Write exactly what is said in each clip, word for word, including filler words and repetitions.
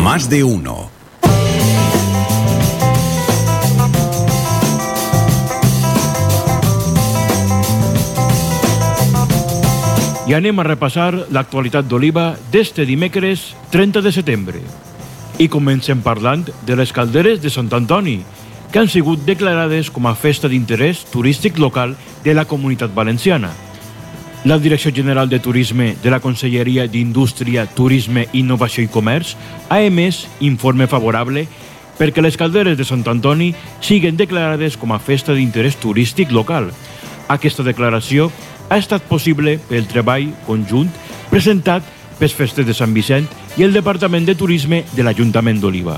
Más de uno. I anem a repassar l'actualitat d'Oliva d'este dimecres trenta de setembre. I comencem parlant de les calderes de Sant Antoni, que han sigut declarades com a festa d'interès turístic local de la Comunitat Valenciana. La Direcció General de Turisme de la Conselleria d'Indústria, Turisme, Innovació i Comerç ha emès informe favorable perquè les calderes de Sant Antoni siguen declarades com a festa d'interès turístic local. Aquesta declaració ha estat possible pel treball conjunt presentat pels Festes de Sant Vicent i el Departament de Turisme de l'Ajuntament d'Oliva.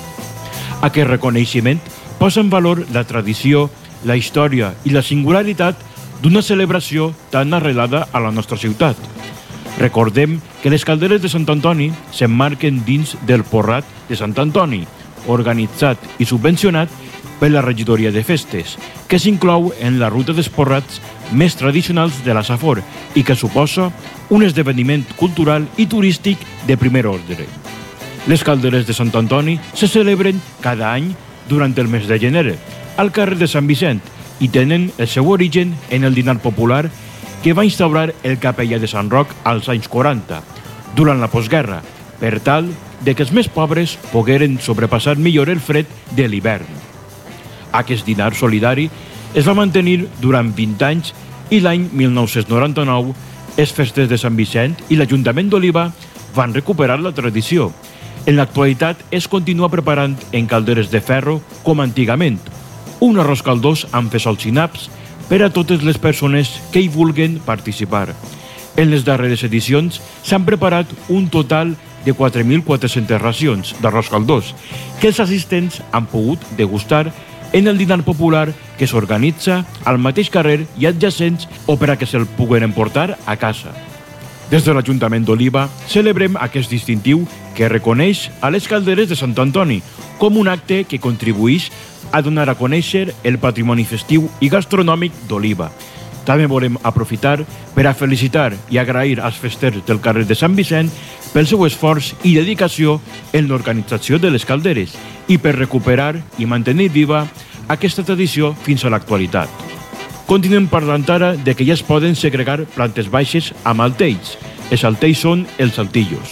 Aquest reconeixement posa en valor la tradició, la història i la singularitat d'una celebració tan arrelada a la nostra ciutat. Recordem que les calderes de Sant Antoni s'emmarquen dins del Porrat de Sant Antoni, organitzat i subvencionat per la Regidoria de Festes, que s'inclou en la ruta d'esporrats més tradicionals de la Safor i que suposa un esdeveniment cultural i turístic de primer ordre. Les calderes de Sant Antoni se celebren cada any durant el mes de gener, al carrer de Sant Vicent, i tenen el seu origen en el dinar popular que va instaurar el capellà de Sant Roc als anys quaranta, durant la postguerra, per tal de que els més pobres pogueren sobrepassar millor el fred de l'hivern. Aquest dinar solidari es va mantenir durant vint anys i l'any mil nou-cents noranta-nou les Festes de Sant Vicent i l'Ajuntament d'Oliva van recuperar la tradició. En l'actualitat es continua preparant en calderes de ferro com antigament, un arròs caldós amb fesols i naps per a totes les persones que hi vulguen participar. En les darreres edicions s'han preparat un total de quatre mil quatre-centes racions d'arròs caldós que els assistents han pogut degustar en el dinar popular que s'organitza al mateix carrer i adjacents o per a que se'l puguen emportar a casa. Des de l'Ajuntament d'Oliva celebrem aquest distintiu que reconeix a les calderes de Sant Antoni com un acte que contribueix a donar a conèixer el patrimoni festiu i gastronòmic d'Oliva. També volem aprofitar per a felicitar i agrair als festers del carrer de Sant Vicent pel seu esforç i dedicació en l'organització de les calderes i per recuperar i mantenir viva aquesta tradició fins a l'actualitat. Continuem parlant ara de que ja es poden segregar plantes baixes amb altells. Els altells són els saltillos.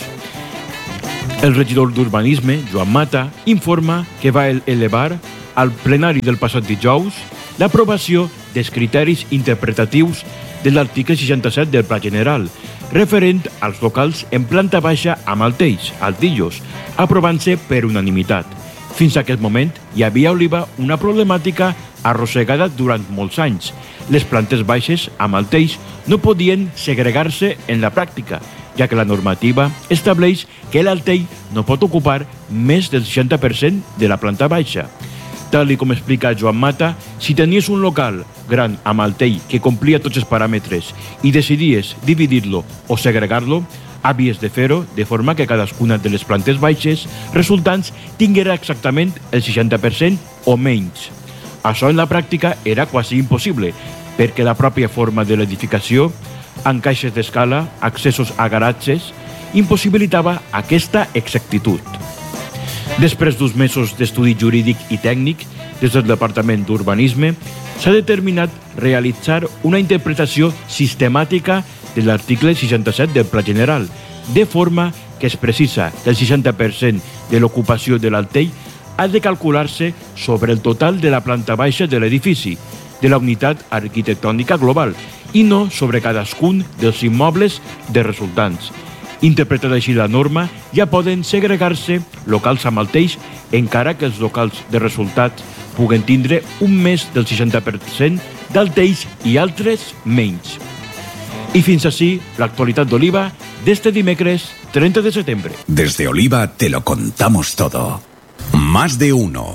El regidor d'Urbanisme, Joan Mata, informa que va elevar al plenari del passat dijous l'aprovació dels criteris interpretatius de l'article seixanta-set del Pla General, referent als locals en planta baixa amb altells, altillos, aprovant-se per unanimitat. Fins a aquest moment hi havia a Oliva una problemàtica arrossegada durant molts anys. Les plantes baixes amb altells no podien segregar-se en la pràctica, ja que la normativa estableix que l'altell no pot ocupar més del seixanta per cent de la planta baixa. Tal com explica Joan Mata, si tenies un local gran amb altell que complia tots els paràmetres i decidies dividir-lo o segregar-lo, havies de fer-ho de forma que cadascuna de les plantes baixes resultants tinguera exactament el seixanta per cent o menys. Això en la pràctica era quasi impossible, perquè la pròpia forma de l'edificació, amb caixes d'escala, accessos a garatges, impossibilitava aquesta exactitud. Després d'uns mesos d'estudi jurídic i tècnic, des del Departament d'Urbanisme, s'ha determinat realitzar una interpretació sistemàtica de l'article seixanta-set del Pla General, de forma que es precisa que el seixanta per cent de l'ocupació de l'altell ha de calcular-se sobre el total de la planta baixa de l'edifici, de la unitat arquitectònica global, i no sobre cadascun dels immobles de resultants. Interpretada així la norma, ja poden segregar-se locals amb altells, encara que els locals de resultats puguen tindre un més del seixanta per cent d'altells i altres menys. I fins així l'actualitat d'Oliva d'este dimecres trenta de setembre. Desde Oliva te lo contamos todo. Más de uno.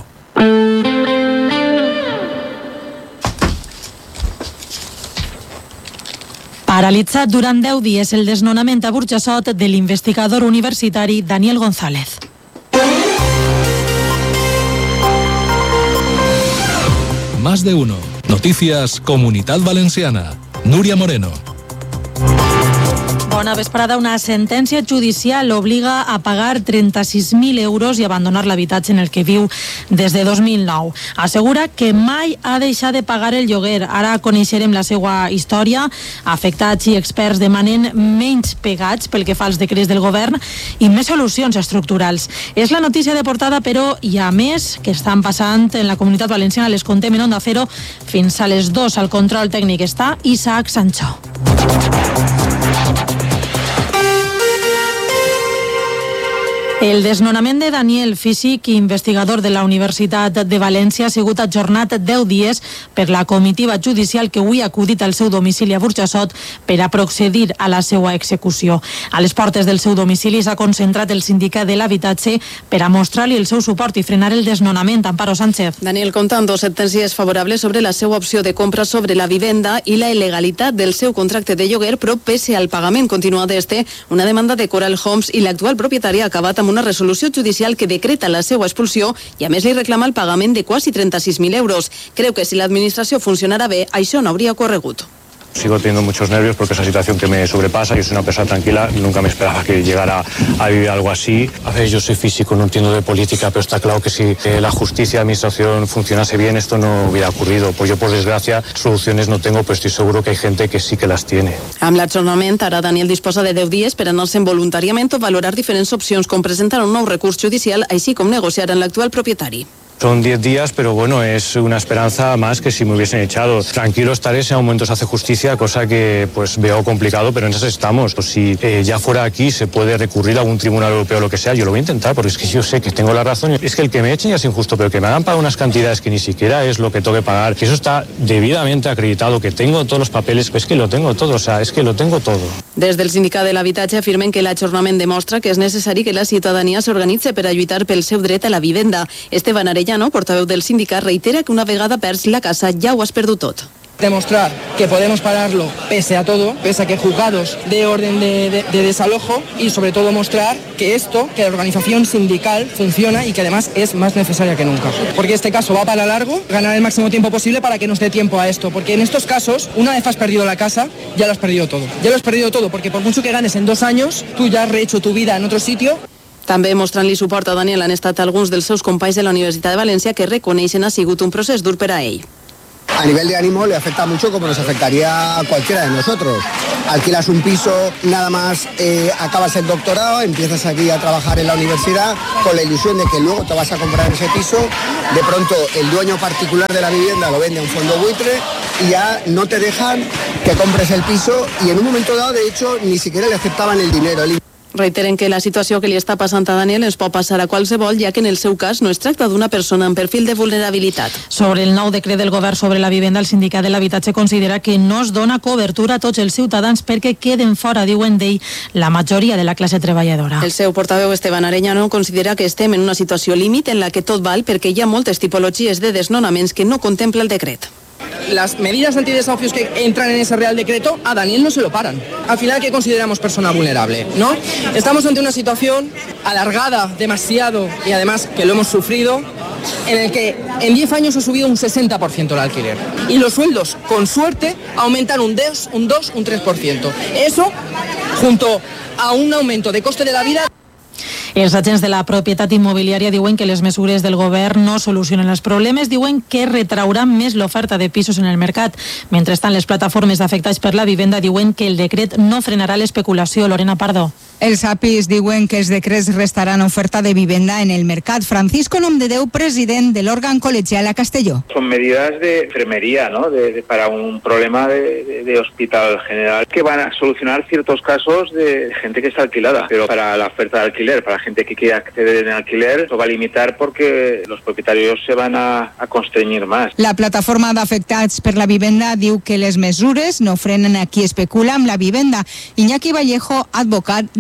Paralitzat durant deu dies el desnonament a Burjassot de l'investigador universitari Daniel González. Más de uno. Noticias Comunidad Valenciana. Núria Moreno. Bona vesprada. Una sentència judicial obliga a pagar trenta-sis mil euros i abandonar l'habitatge en el que viu des de dos mil nou. Assegura que mai ha deixat de pagar el lloguer. Ara coneixerem la seva història. Afectats i experts demanen menys pegats pel que fa als decrets del govern i més solucions estructurals. És la notícia de portada, però hi ha més que estan passant en la Comunitat Valenciana. Les contem en Onda Cero fins a les dos. Al control tècnic està Isaac Sancho. El desnonament de Daniel, físic i investigador de la Universitat de València, ha sigut ajornat deu dies per la comitiva judicial que avui ha acudit al seu domicili a Burjassot per a procedir a la seva execució. A les portes del seu domicili s'ha concentrat el sindicat de l'habitatge per a mostrar-li el seu suport i frenar el desnonament. Amparo Sánchez. Daniel compta amb dos sentències favorables sobre la seva opció de compra sobre la vivenda i la il·legalitat del seu contracte de lloguer, però pese al pagament continuat d'este, una demanda de Coral Homes i l'actual propietari ha acabat amb una resolució judicial que decreta la seva expulsió i a més li reclama el pagament de quasi trenta-sis mil euros. Creu que si l'administració funcionara bé, això no hauria ocorregut. Sigo teniendo muchos nervios porque es una situación que me sobrepasa. Yo soy una persona tranquila, nunca me esperaba que llegara a vivir algo así. A ver, yo soy físico, no entiendo de política, pero está claro que si eh, la justicia y la administración funcionase bien, esto no hubiera ocurrido. Pues yo, por desgracia, soluciones no tengo, pero estoy seguro que hay gente que sí que las tiene. Amb l'ajornament, ara Daniel disposa de deu dies per anar-se'n voluntàriament o valorar diferents opcions com presentar un nou recurs judicial, així com negociar amb l'actual propietari. Son diez días, pero bueno, es una esperanza más que si me hubiesen echado. Tranquilo estaré si a un momento se hace justicia, cosa que pues veo complicado, pero en esas estamos. Si eh, ya fuera aquí se puede recurrir a algún tribunal europeo o lo que sea, yo lo voy a intentar, porque es que yo sé que tengo la razón. Es que el que me echen ya es injusto, pero que me hagan pagar unas cantidades que ni siquiera es lo que tengo que pagar, que eso está debidamente acreditado, que tengo todos los papeles, pues es que lo tengo todo, o sea, es que lo tengo todo. Des del sindicat de l'habitatge afirmen que l'ajornament demostra que és necessari que la ciutadania s'organitze per a lluitar pel seu dret a la vivenda. Esteban Arellano, portaveu del sindicat, reitera que una vegada perds la casa ja ho has perdut tot. Demostrar que podemos pararlo pese a todo, pese a que juzgados de orden de, de, de desalojo, y sobre todo mostrar que esto, que la organización sindical funciona y que además es más necesaria que nunca. Porque este caso va para largo, ganar el máximo tiempo posible para que nos dé tiempo a esto. Porque en estos casos, una vez has perdido la casa, ya lo has perdido todo. Ya lo has perdido todo, porque por mucho que ganes en dos años, tú ya has rehecho tu vida en otro sitio. També mostrant-li suport a Daniel han estat alguns dels seus companys de la Universitat de València que reconeixen ha sigut un procés dur per a ell. A nivel de ánimo le afecta mucho como nos afectaría a cualquiera de nosotros. Alquilas un piso, nada más eh, acabas el doctorado, empiezas aquí a trabajar en la universidad con la ilusión de que luego te vas a comprar ese piso. De pronto el dueño particular de la vivienda lo vende a un fondo buitre y ya no te dejan que compres el piso y en un momento dado, de hecho, ni siquiera le aceptaban el dinero. El Reiteren que la situació que li està passant a Daniel ens pot passar a qualsevol, ja que en el seu cas no es tracta d'una persona amb perfil de vulnerabilitat. Sobre el nou decret del govern sobre la vivenda, el sindicat de l'habitatge considera que no es dona cobertura a tots els ciutadans perquè queden fora, diuen d'ell, la majoria de la classe treballadora. El seu portaveu Esteban Arellano considera que estem en una situació límit en la que tot val perquè hi ha moltes tipologies de desnonaments que no contempla el decret. Las medidas antidesahucios que entran en ese Real Decreto, a Daniel no se lo paran. Al final, ¿qué consideramos persona vulnerable? ¿No? Estamos ante una situación alargada demasiado y además que lo hemos sufrido, en el que en diez años ha subido un sesenta por ciento el alquiler. Y los sueldos, con suerte, aumentan un dos, un dos, un tres por ciento. Eso, junto a un aumento de coste de la vida. Els agents de la propietat immobiliària diuen que les mesures del govern no solucionen els problemes, diuen que retrauran més l'oferta de pisos en el mercat. Mentrestant, les plataformes d'afectats per la vivenda diuen que el decret no frenarà l'especulació. Lorena Pardo. Els A P Is diuen que els decrets restaran oferta de vivenda en el mercat. Francisco Nomdedeu, president del órgano colegial a Castelló. Son medidas de enfermería, ¿no? De, de, para un problema de, de, de hospital general que van a solucionar ciertos casos de gente que está alquilada. Pero para la oferta de alquiler, para la gente que quiere acceder en alquiler, lo va a limitar porque los propietarios se van a, a constreñir más. La plataforma d'afectats per la vivenda diu que les mesures no frenen a qui especula amb la vivenda. Iñaki Vallejo, advocat de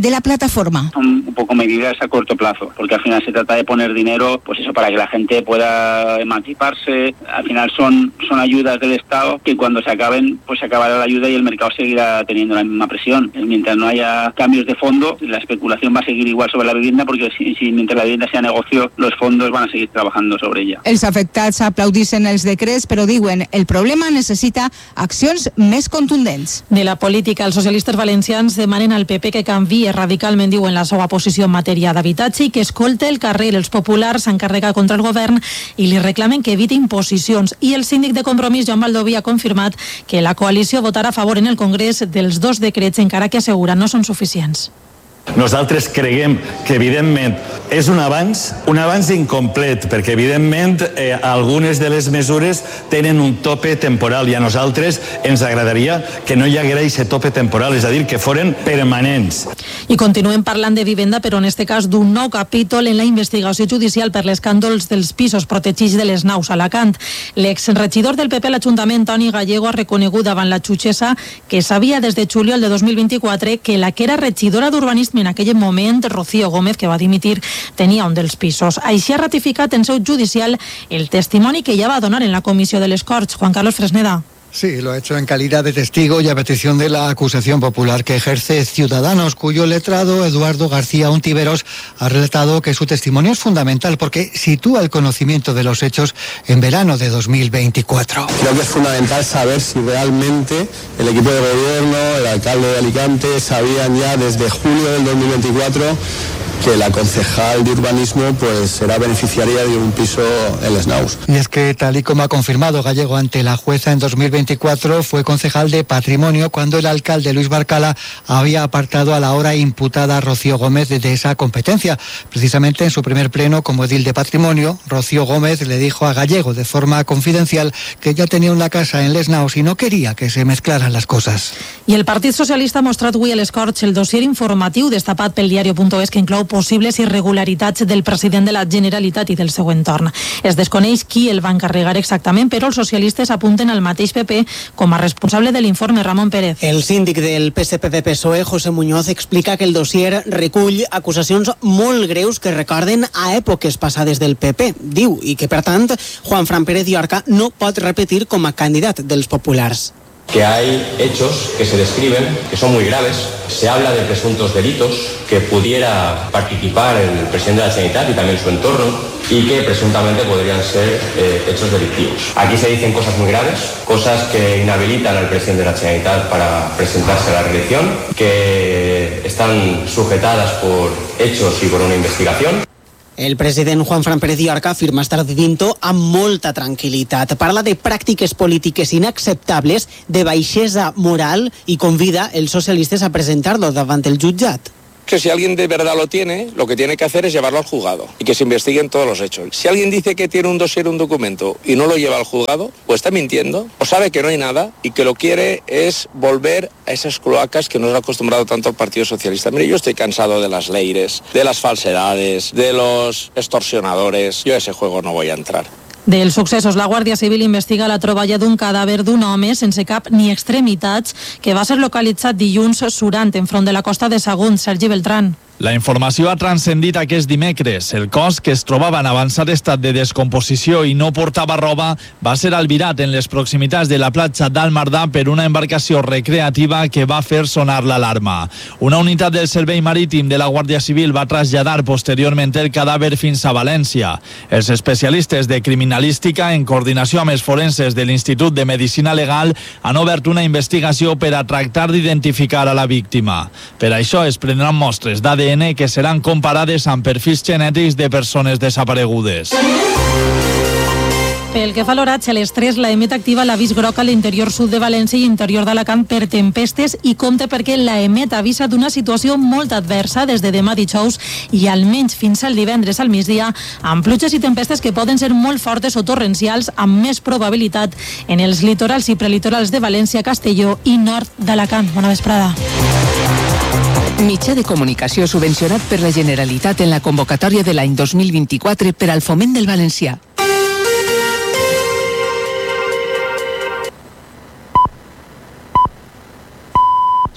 de la plataforma. Son un poco medidas a corto plazo, porque al final se trata de poner dinero, pues eso, para que la gente pueda emanciparse. Al final son, son ayudas del Estado que cuando se acaben, pues se acabará la ayuda y el mercado seguirá teniendo la misma presión. Mientras no haya cambios de fondo, la especulación va a seguir igual sobre la vivienda, porque si, si mientras la vivienda sea negocio, los fondos van a seguir trabajando sobre ella. Els afectats aplaudissin els decrets, però diuen el problema necessita accions més contundents. De la política, els socialistes valencians demanen al P P que canvie radicalment, diuen, la seva posició en matèria d'habitatge i que escolte el carrer. Els populars s'han carregat contra el govern i li reclamen que eviti imposicions. I el síndic de Compromís, Joan Baldoví, ha confirmat que la coalició votarà a favor en el Congrés dels dos decrets, encara que assegura no són suficients. Nosaltres creiem que, evidentment, és un avanç, un avanç incomplet, perquè, evidentment, eh, algunes de les mesures tenen un tope temporal i a nosaltres ens agradaria que no hi haguera aquest tope temporal, és a dir, que foren permanents. I continuem parlant de vivenda, però en este cas d'un nou capítol en la investigació judicial per l'escàndols dels pisos protegits de les naus a Alacant. L'exregidor del P P a l'Ajuntament, Toni Gallego, ha reconegut davant la jutgessa que sabia des de juliol de dos mil vint-i-quatre que la que era regidora d'Urbanisme en aquell moment, Rocío Gómez, que va dimitir, tenia un dels pisos. Així ha ratificat en seu judicial el testimoni que ja va donar en la comissió de les Corts. Juan Carlos Fresneda. Sí, lo ha hecho en calidad de testigo y a petición de la acusación popular que ejerce Ciudadanos, cuyo letrado Eduardo García Untiveros ha relatado que su testimonio es fundamental porque sitúa el conocimiento de los hechos en verano de dos mil veinticuatro. Creo que es fundamental saber si realmente el equipo de gobierno, el alcalde de Alicante, sabían ya desde julio del dos mil veinticuatro que la concejal de urbanismo pues será beneficiaria de un piso en Les Naus. Y es que, tal y como ha confirmado Gallego ante la jueza en dos mil veinticuatro, fue concejal de Patrimonio cuando el alcalde Luis Barcala había apartado a la ahora imputada Rocío Gómez de esa competencia. Precisamente en su primer pleno como edil de Patrimonio, Rocío Gómez le dijo a Gallego de forma confidencial que ya tenía una casa en Les Naus y no quería que se mezclaran las cosas. I el Partit Socialista ha mostrat avui a les Corts el dossier informatiu destapat pel diario punto es que inclou possibles irregularitats del president de la Generalitat i del seu entorn. Es desconeix qui el va encarregar exactament, però els socialistes apunten al mateix P P com a responsable de l'informe. Ramon Pérez. El síndic del P S P V P S O E, José Muñoz, explica que el dossier recull acusacions molt greus que recorden a èpoques passades del P P. Diu, i que per tant Juan Fran Pérez Llorca no pot repetir com a candidat dels populars. Que hay hechos que se describen que son muy graves. Se habla de presuntos delitos que pudiera participar el presidente de la Generalitat y también su entorno y que presuntamente podrían ser eh, hechos delictivos. Aquí se dicen cosas muy graves, cosas que inhabilitan al presidente de la Generalitat para presentarse a la reelección, que están sujetadas por hechos y por una investigación. El president Juan Fran Pérez Llorca afirma estar vivint-ho amb molta tranquil·litat. Parla de pràctiques polítiques inacceptables, de baixesa moral i convida els socialistes a presentar-lo davant el jutjat. Que si alguien de verdad lo tiene, lo que tiene que hacer es llevarlo al juzgado y que se investiguen todos los hechos. Si alguien dice que tiene un dossier, un documento y no lo lleva al juzgado, pues está mintiendo, o sabe que no hay nada y que lo quiere es volver a esas cloacas que nos ha acostumbrado tanto el Partido Socialista. Mire, yo estoy cansado de las leires, de las falsedades, de los extorsionadores. Yo a ese juego no voy a entrar. Dels successos, la Guàrdia Civil investiga la troballa d'un cadàver d'un home sense cap ni extremitats que va ser localitzat dilluns surant enfront de la costa de Sagunt. Sergi Beltrán. La informació ha transcendit aquest dimecres. El cos, que es trobava en avançat estat de descomposició i no portava roba, va ser albirat en les proximitats de la platja d'Almardà per una embarcació recreativa que va fer sonar l'alarma. Una unitat del Servei Marítim de la Guàrdia Civil va traslladar posteriorment el cadàver fins a València. Els especialistes de criminalística, en coordinació amb els forenses de l'Institut de Medicina Legal, han obert una investigació per a tractar d'identificar a la víctima. Per això es prendran mostres d'A D N que seran comparades amb perfils genètics de persones desaparegudes. Pel que fa a l'oratge, a les tres, la EMET activa l'avís groc a l'interior sud de València i interior d'Alacant per tempestes i compte perquè la EMET avisa d'una situació molt adversa des de demà dijous i almenys fins al divendres al migdia, amb pluges i tempestes que poden ser molt fortes o torrencials amb més probabilitat en els litorals i prelitorals de València, Castelló i nord d'Alacant. Bona vesprada. Mitjà de comunicació subvencionat per la Generalitat en la convocatòria de l'any dos mil vint-i-quatre per al foment del valencià.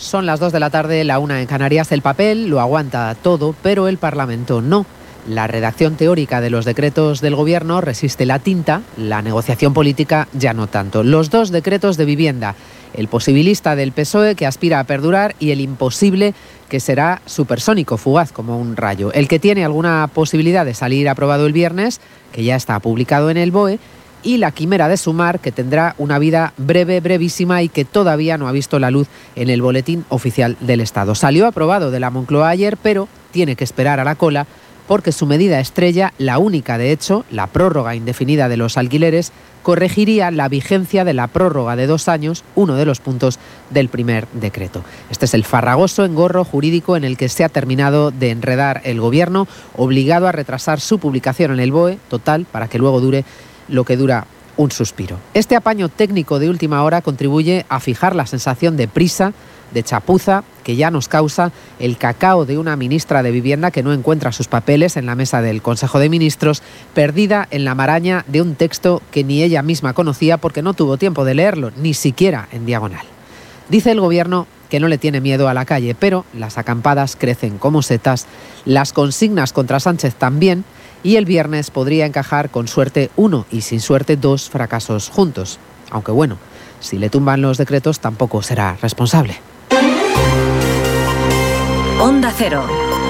son las dos de la tarde, la una en Canarias. El papel lo aguanta todo, pero el Parlamento no. La redacción teórica de los decretos del Gobierno resiste la tinta, la negociación política ya no tanto. Los dos decretos de vivienda, el posibilista del P S O E que aspira a perdurar y el imposible que será supersónico, fugaz como un rayo. El que tiene alguna posibilidad de salir aprobado el viernes, que ya está publicado en el B O E, y la quimera de Sumar, que tendrá una vida breve, brevísima y que todavía no ha visto la luz en el Boletín Oficial del Estado. Salió aprobado de la Moncloa ayer, pero tiene que esperar a la cola porque su medida estrella, la única de hecho, la prórroga indefinida de los alquileres, corregiría la vigencia de la prórroga de dos años, uno de los puntos del primer decreto. Este es el farragoso engorro jurídico en el que se ha terminado de enredar el Gobierno, obligado a retrasar su publicación en el B O E, total, para que luego dure lo que dura un suspiro. Este apaño técnico de última hora contribuye a fijar la sensación de prisa, de chapuza, que ya nos causa el cacao de una ministra de Vivienda que no encuentra sus papeles en la mesa del Consejo de Ministros, perdida en la maraña de un texto que ni ella misma conocía porque no tuvo tiempo de leerlo, ni siquiera en diagonal. Dice el Gobierno que no le tiene miedo a la calle, pero las acampadas crecen como setas, las consignas contra Sánchez también, y el viernes podría encajar con suerte uno y sin suerte dos fracasos juntos. Aunque bueno, si le tumban los decretos tampoco será responsable. Onda Cero.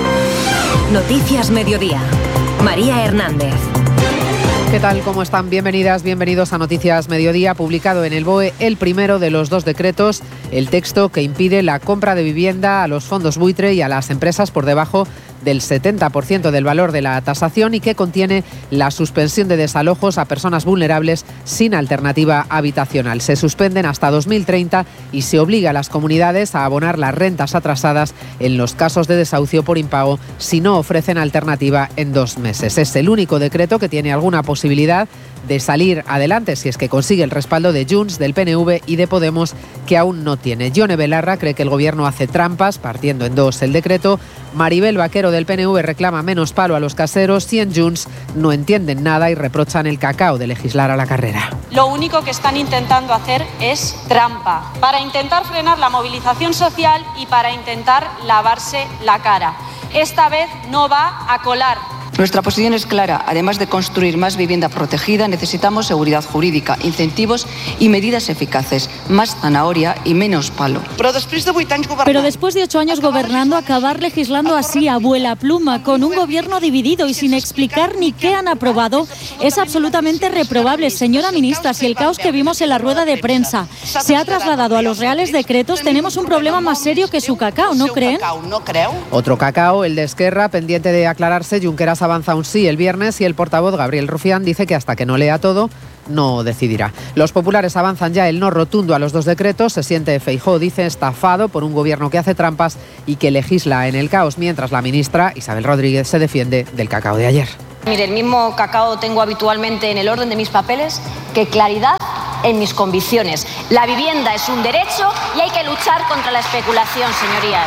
Noticias Mediodía. María Hernández. ¿Qué tal? ¿Cómo están? Bienvenidas, bienvenidos a Noticias Mediodía, publicado en el B O E el primero de los dos decretos, el texto que impide la compra de vivienda a los fondos buitre y a las empresas por debajo del setenta por ciento del valor de la tasación y que contiene la suspensión de desalojos a personas vulnerables sin alternativa habitacional. Se suspenden hasta dos mil treinta y se obliga a las comunidades a abonar las rentas atrasadas en los casos de desahucio por impago si no ofrecen alternativa en dos meses. Es el único decreto que tiene alguna posibilidad de salir adelante si es que consigue el respaldo de Junts, del P N V y de Podemos, que aún no tiene. Yone Belarra cree que el Gobierno hace trampas, partiendo en dos el decreto. Maribel Vaquero, del P N V, reclama menos palo a los caseros y en Junts no entienden nada y reprochan el cacao de legislar a la carrera. Lo único que están intentando hacer es trampa, para intentar frenar la movilización social y para intentar lavarse la cara. Esta vez no va a colar. Nuestra posición es clara. Además de construir más vivienda protegida, necesitamos seguridad jurídica, incentivos y medidas eficaces. Más zanahoria y menos palo. Pero después de ocho años gobernando, acabar legislando así a vuela pluma, con un gobierno dividido y sin explicar ni qué han aprobado, es absolutamente reprobable. Señora ministra, si el caos que vimos en la rueda de prensa se ha trasladado a los reales decretos, tenemos un problema más serio que su cacao, ¿no creen? Otro cacao, el de Esquerra, pendiente de aclararse. Junqueras avanza un sí el viernes y el portavoz Gabriel Rufián dice que hasta que no lea todo no decidirá. Los populares avanzan ya el no rotundo a los dos decretos. Se siente Feijóo, dice, estafado por un gobierno que hace trampas y que legisla en el caos, mientras la ministra Isabel Rodríguez se defiende del cacao de ayer. Mire, el mismo cacao tengo habitualmente en el orden de mis papeles que claridad en mis convicciones. La vivienda es un derecho y hay que luchar contra la especulación, señorías.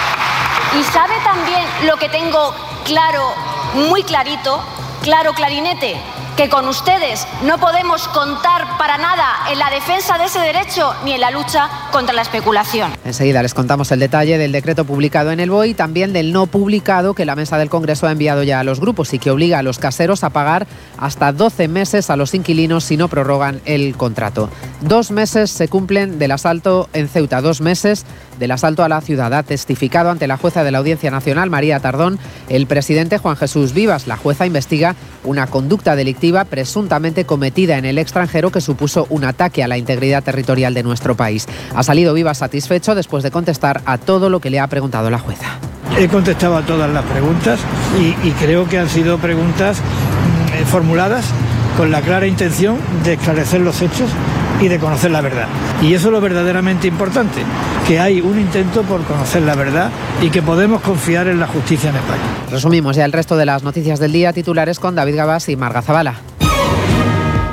Y sabe también lo que tengo claro, muy clarito, claro clarinete, que con ustedes no podemos contar para nada en la defensa de ese derecho ni en la lucha contra la especulación. Enseguida les contamos el detalle del decreto publicado en el B O E y también del no publicado que la mesa del Congreso ha enviado ya a los grupos y que obliga a los caseros a pagar hasta doce meses a los inquilinos si no prorrogan el contrato. Dos meses se cumplen del asalto en Ceuta, dos meses del asalto a la ciudad. Ha testificado ante la jueza de la Audiencia Nacional, María Tardón, el presidente Juan Jesús Vivas. La jueza investiga una conducta delictiva presuntamente cometida en el extranjero que supuso un ataque a la integridad territorial de nuestro país. Ha salido Vivas satisfecho después de contestar a todo lo que le ha preguntado la jueza. He contestado a todas las preguntas y, y creo que han sido preguntas eh, formuladas con la clara intención de esclarecer los hechos y de conocer la verdad. Y eso es lo verdaderamente importante, que hay un intento por conocer la verdad y que podemos confiar en la justicia en España. Resumimos ya el resto de las noticias del día, titulares con David Gabás y Marga Zavala.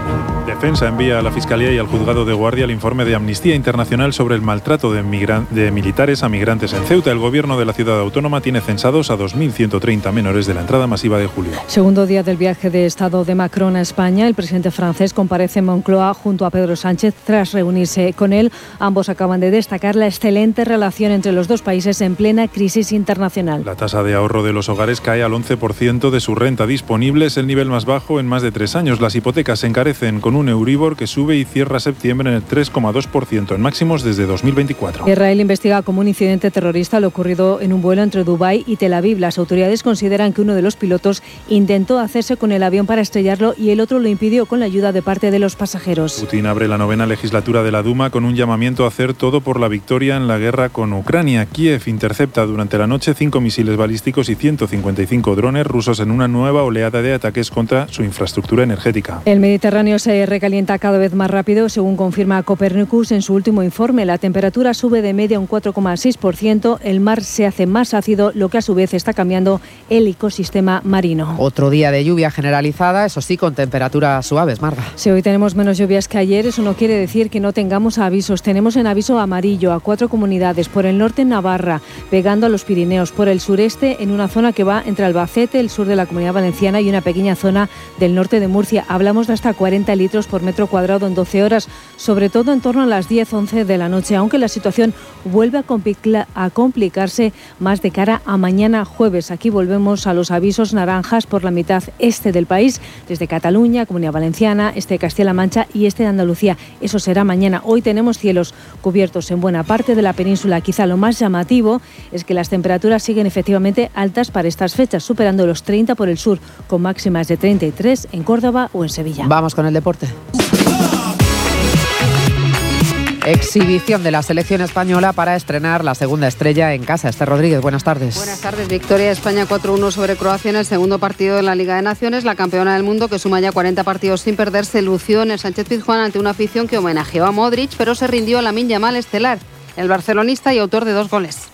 Defensa envía a la Fiscalía y al Juzgado de Guardia el informe de Amnistía Internacional sobre el maltrato de, migran- de militares a migrantes en Ceuta. El gobierno de la ciudad autónoma tiene censados a dos mil ciento treinta menores de la entrada masiva de julio. Segundo día del viaje de Estado de Macron a España. El presidente francés comparece en Moncloa junto a Pedro Sánchez tras reunirse con él. Ambos acaban de destacar la excelente relación entre los dos países en plena crisis internacional. La tasa de ahorro de los hogares cae al once por ciento de su renta disponible. Es el nivel más bajo en más de tres años. Las hipotecas se encarecen con un Euribor que sube y cierra septiembre en el tres coma dos por ciento, en máximos desde dos mil veinticuatro. Israel investiga como un incidente terrorista lo ocurrido en un vuelo entre Dubái y Tel Aviv. Las autoridades consideran que uno de los pilotos intentó hacerse con el avión para estrellarlo y el otro lo impidió con la ayuda de parte de los pasajeros. Putin abre la novena legislatura de la Duma con un llamamiento a hacer todo por la victoria en la guerra con Ucrania. Kiev intercepta durante la noche cinco misiles balísticos y ciento cincuenta y cinco drones rusos en una nueva oleada de ataques contra su infraestructura energética. El Mediterráneo se recalienta cada vez más rápido, según confirma Copernicus en su último informe. La temperatura sube de media un cuatro coma seis por ciento, el mar se hace más ácido, lo que a su vez está cambiando el ecosistema marino. Otro día de lluvia generalizada, eso sí, con temperaturas suaves, Marga. Si hoy tenemos menos lluvias que ayer, eso no quiere decir que no tengamos avisos. Tenemos en aviso amarillo a cuatro comunidades, por el norte en Navarra, pegando a los Pirineos, por el sureste en una zona que va entre Albacete, el sur de la Comunidad Valenciana y una pequeña zona del norte de Murcia. Hablamos de hasta cuarenta litros por metro cuadrado en doce horas, sobre todo en torno a las diez once de la noche, aunque la situación vuelve a, complicla- a complicarse más de cara a mañana jueves. Aquí volvemos a los avisos naranjas por la mitad este del país, desde Cataluña, Comunidad Valenciana, este de Castilla-La Mancha y este de Andalucía. Eso será mañana. Hoy tenemos cielos cubiertos en buena parte de la península. Quizá lo más llamativo es que las temperaturas siguen efectivamente altas para estas fechas, superando los treinta por el sur, con máximas de treinta y tres en Córdoba o en Sevilla. Vamos con el deporte. Exhibición de la selección española para estrenar la segunda estrella en casa. Esther Rodríguez, buenas tardes. Buenas tardes. Victoria de España cuatro uno sobre Croacia en el segundo partido de la Liga de Naciones. La campeona del mundo, que suma ya cuarenta partidos sin perderse, lució en el Sánchez-Pizjuán ante una afición que homenajeó a Modric, pero se rindió a Lamine Yamal estelar, el barcelonista y autor de dos goles.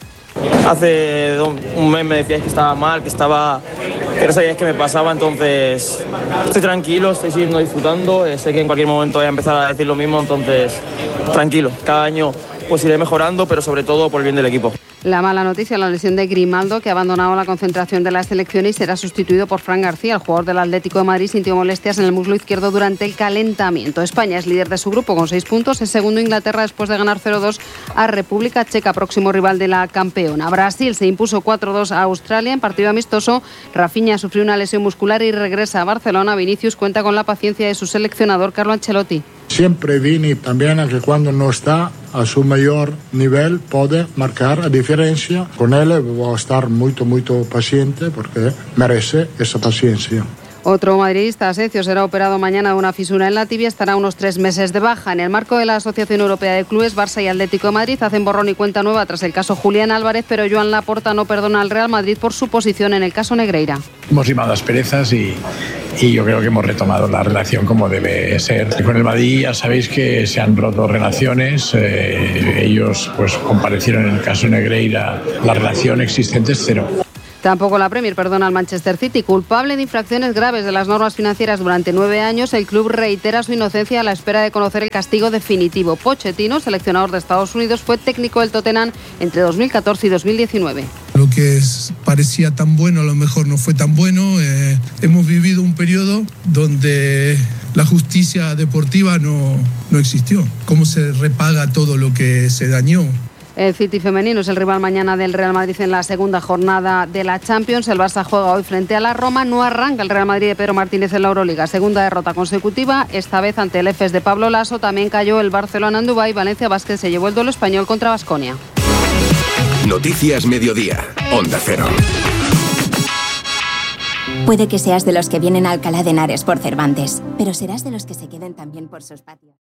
Hace un mes me decíais que estaba mal, que estaba, que no sabíais qué me pasaba, entonces estoy tranquilo, estoy siguiendo disfrutando, eh, sé que en cualquier momento voy a empezar a decir lo mismo, entonces tranquilo, cada año pues iré mejorando, pero sobre todo por el bien del equipo. La mala noticia, la lesión de Grimaldo, que ha abandonado la concentración de la selección y será sustituido por Fran García. El jugador del Atlético de Madrid sintió molestias en el muslo izquierdo durante el calentamiento. España es líder de su grupo con seis puntos, es segundo Inglaterra después de ganar cero dos a República Checa, próximo rival de la campeona. Brasil se impuso cuatro dos a Australia en partido amistoso. Rafinha sufrió una lesión muscular y regresa a Barcelona. Vinicius cuenta con la paciencia de su seleccionador Carlo Ancelotti. Siempre Vini también, que cuando no está a su mayor nivel puede marcar a diferencia. Con él voy a estar muy, muy paciente porque merece esa paciencia. Otro madridista, Asensio, será operado mañana de una fisura en la tibia, estará unos tres meses de baja. En el marco de la Asociación Europea de Clubes, Barça y Atlético de Madrid hacen borrón y cuenta nueva tras el caso Julián Álvarez, pero Joan Laporta no perdona al Real Madrid por su posición en el caso Negreira. Hemos limado asperezas y, y yo creo que hemos retomado la relación como debe ser. Con el Madrid ya sabéis que se han roto relaciones, eh, ellos pues comparecieron en el caso Negreira, la relación existente es cero. Tampoco la Premier perdona al Manchester City. Culpable de infracciones graves de las normas financieras durante nueve años, el club reitera su inocencia a la espera de conocer el castigo definitivo. Pochettino, seleccionador de Estados Unidos, fue técnico del Tottenham entre dos mil catorce y dos mil diecinueve. Lo que es, parecía tan bueno a lo mejor no fue tan bueno. Eh, hemos vivido un periodo donde la justicia deportiva no, no existió. ¿Cómo se repaga todo lo que se dañó? El City femenino es el rival mañana del Real Madrid en la segunda jornada de la Champions. El Barça juega hoy frente a la Roma. No arranca el Real Madrid de Pedro Martínez en la Euroliga. Segunda derrota consecutiva, esta vez ante el Efes de Pablo Laso. También cayó el Barcelona en Dubái. Valencia Basket se llevó el duelo español contra Baskonia. Noticias Mediodía, Onda Cero. Puede que seas de los que vienen a Alcalá de Henares por Cervantes, pero serás de los que se queden también por sus patios.